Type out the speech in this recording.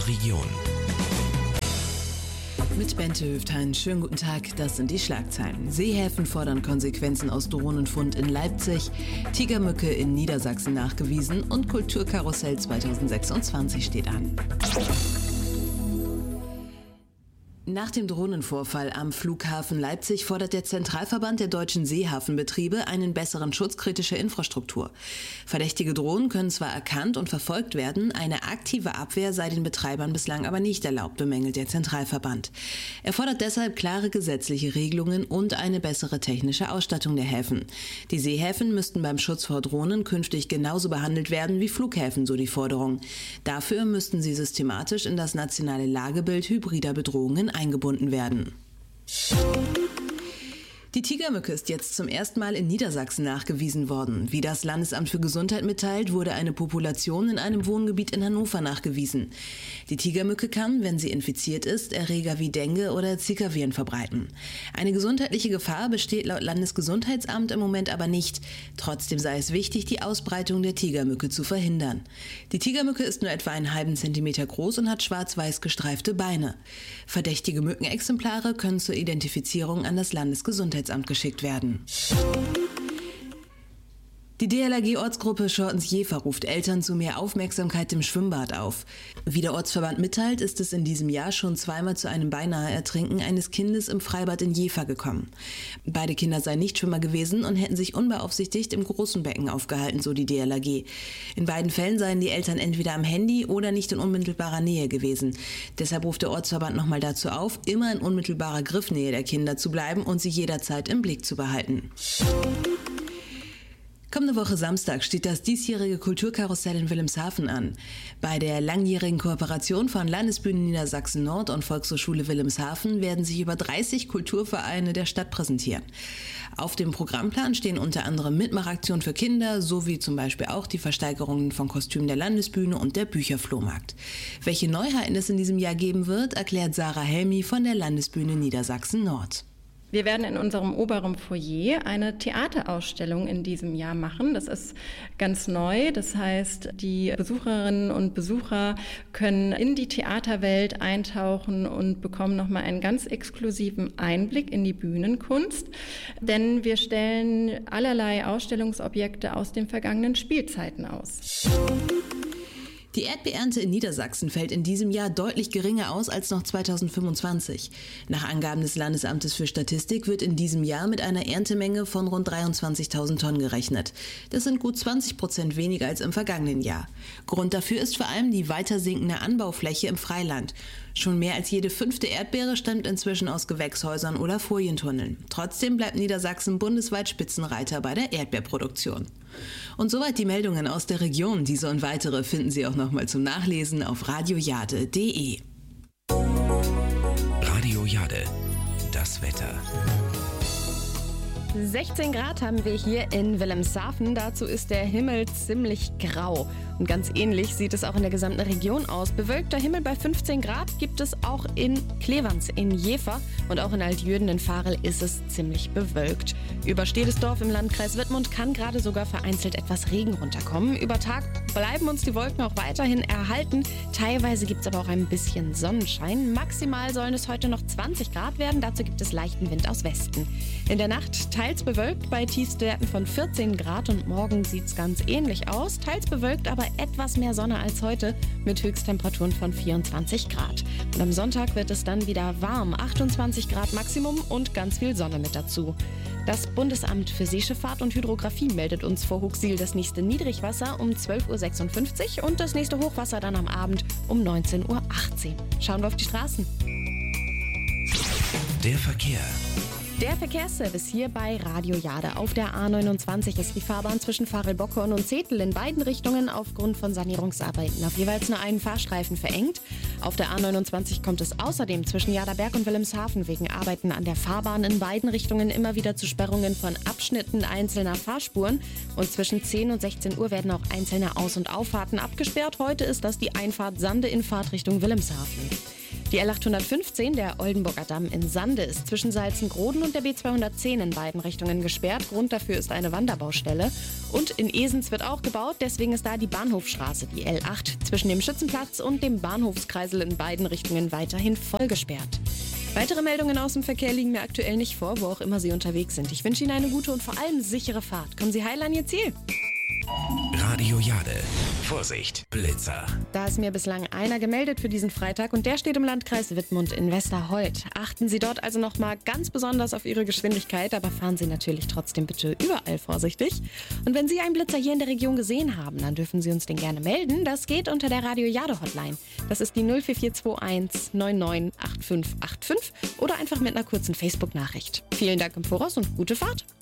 unserer Region. Mit Bente Höftein, schönen guten Tag, das sind die Schlagzeilen. Seehäfen fordern Konsequenzen aus Drohnenfund in Leipzig, Tigermücke in Niedersachsen nachgewiesen und Kulturkarussell 2026 steht an. Nach dem Drohnenvorfall am Flughafen Leipzig fordert der Zentralverband der deutschen Seehafenbetriebe einen besseren Schutz kritischer Infrastruktur. Verdächtige Drohnen können zwar erkannt und verfolgt werden, eine aktive Abwehr sei den Betreibern bislang aber nicht erlaubt, bemängelt der Zentralverband. Er fordert deshalb klare gesetzliche Regelungen und eine bessere technische Ausstattung der Häfen. Die Seehäfen müssten beim Schutz vor Drohnen künftig genauso behandelt werden wie Flughäfen, so die Forderung. Dafür müssten sie systematisch in das nationale Lagebild hybrider Bedrohungen eingebunden werden. Die Tigermücke ist jetzt zum ersten Mal in Niedersachsen nachgewiesen worden. Wie das Landesamt für Gesundheit mitteilt, wurde eine Population in einem Wohngebiet in Hannover nachgewiesen. Die Tigermücke kann, wenn sie infiziert ist, Erreger wie Dengue oder Zika-Viren verbreiten. Eine gesundheitliche Gefahr besteht laut Landesgesundheitsamt im Moment aber nicht. Trotzdem sei es wichtig, die Ausbreitung der Tigermücke zu verhindern. Die Tigermücke ist nur etwa einen halben Zentimeter groß und hat schwarz-weiß gestreifte Beine. Verdächtige Mückenexemplare können zur Identifizierung an das Landesgesundheitsamt geschickt werden. Die DLRG-Ortsgruppe Schortens-Jever ruft Eltern zu mehr Aufmerksamkeit im Schwimmbad auf. Wie der Ortsverband mitteilt, ist es in diesem Jahr schon zweimal zu einem beinahe Ertrinken eines Kindes im Freibad in Jever gekommen. Beide Kinder seien Nichtschwimmer gewesen und hätten sich unbeaufsichtigt im großen Becken aufgehalten, so die DLRG. In beiden Fällen seien die Eltern entweder am Handy oder nicht in unmittelbarer Nähe gewesen. Deshalb ruft der Ortsverband nochmal dazu auf, immer in unmittelbarer Griffnähe der Kinder zu bleiben und sie jederzeit im Blick zu behalten. Kommende Woche Samstag steht das diesjährige Kulturkarussell in Wilhelmshaven an. Bei der langjährigen Kooperation von Landesbühne Niedersachsen-Nord und Volkshochschule Wilhelmshaven werden sich über 30 Kulturvereine der Stadt präsentieren. Auf dem Programmplan stehen unter anderem Mitmachaktionen für Kinder sowie zum Beispiel auch die Versteigerungen von Kostümen der Landesbühne und der Bücherflohmarkt. Welche Neuheiten es in diesem Jahr geben wird, erklärt Sarah Helmi von der Landesbühne Niedersachsen-Nord. Wir werden in unserem oberen Foyer eine Theaterausstellung in diesem Jahr machen. Das ist ganz neu. Das heißt, die Besucherinnen und Besucher können in die Theaterwelt eintauchen und bekommen nochmal einen ganz exklusiven Einblick in die Bühnenkunst. Denn wir stellen allerlei Ausstellungsobjekte aus den vergangenen Spielzeiten aus. Die Erdbeerernte in Niedersachsen fällt in diesem Jahr deutlich geringer aus als noch 2025. Nach Angaben des Landesamtes für Statistik wird in diesem Jahr mit einer Erntemenge von rund 23.000 Tonnen gerechnet. Das sind gut 20% weniger als im vergangenen Jahr. Grund dafür ist vor allem die weiter sinkende Anbaufläche im Freiland. Schon mehr als jede 5. Erdbeere stammt inzwischen aus Gewächshäusern oder Folientunneln. Trotzdem bleibt Niedersachsen bundesweit Spitzenreiter bei der Erdbeerproduktion. Und soweit die Meldungen aus der Region. Diese und weitere finden Sie auch nochmal zum Nachlesen auf radiojade.de. Radio Jade, das Wetter. 16 Grad haben wir hier in Wilhelmshaven. Dazu ist der Himmel ziemlich grau. Und ganz ähnlich sieht es auch in der gesamten Region aus. Bewölkter Himmel bei 15 Grad gibt es auch in Clevans, in Jever und auch in Altjürden in Varel ist es ziemlich bewölkt. Über Stedesdorf im Landkreis Wittmund kann gerade sogar vereinzelt etwas Regen runterkommen. Über Tag bleiben uns die Wolken auch weiterhin erhalten. Teilweise gibt es aber auch ein bisschen Sonnenschein. Maximal sollen es heute noch 20 Grad werden. Dazu gibt es leichten Wind aus Westen. In der Nacht teils bewölkt bei Tiefstwerten von 14 Grad und morgen sieht es ganz ähnlich aus. Teils bewölkt, aber etwas mehr Sonne als heute mit Höchsttemperaturen von 24 Grad. Und am Sonntag wird es dann wieder warm, 28 Grad Maximum und ganz viel Sonne mit dazu. Das Bundesamt für Seeschifffahrt und Hydrographie meldet uns vor Huxil das nächste Niedrigwasser um 12.56 Uhr und das nächste Hochwasser dann am Abend um 19.18 Uhr. Schauen wir auf die Straßen. Der Verkehr. Der Verkehrsservice hier bei Radio Jade. Auf der A29 ist die Fahrbahn zwischen Varel-Bockhorn und Zetel in beiden Richtungen aufgrund von Sanierungsarbeiten auf jeweils nur einen Fahrstreifen verengt. Auf der A29 kommt es außerdem zwischen Jaderberg und Wilhelmshaven wegen Arbeiten an der Fahrbahn in beiden Richtungen immer wieder zu Sperrungen von Abschnitten einzelner Fahrspuren. Und zwischen 10 und 16 Uhr werden auch einzelne Aus- und Auffahrten abgesperrt. Heute ist das die Einfahrt Sande in Fahrtrichtung Wilhelmshaven. Die L815, der Oldenburger Damm in Sande, ist zwischen Salzengroden und der B210 in beiden Richtungen gesperrt. Grund dafür ist eine Wanderbaustelle. Und in Esens wird auch gebaut, deswegen ist da die Bahnhofstraße, die L8, zwischen dem Schützenplatz und dem Bahnhofskreisel in beiden Richtungen weiterhin voll gesperrt. Weitere Meldungen aus dem Verkehr liegen mir aktuell nicht vor, wo auch immer Sie unterwegs sind. Ich wünsche Ihnen eine gute und vor allem sichere Fahrt. Kommen Sie heil an Ihr Ziel. Radio Jade. Vorsicht, Blitzer. Da ist mir bislang einer gemeldet für diesen Freitag und der steht im Landkreis Wittmund in Westerholt. Achten Sie dort also nochmal ganz besonders auf Ihre Geschwindigkeit, aber fahren Sie natürlich trotzdem bitte überall vorsichtig. Und wenn Sie einen Blitzer hier in der Region gesehen haben, dann dürfen Sie uns den gerne melden. Das geht unter der Radio Jade Hotline. Das ist die 04421 99 8585 oder einfach mit einer kurzen Facebook-Nachricht. Vielen Dank im Voraus und gute Fahrt.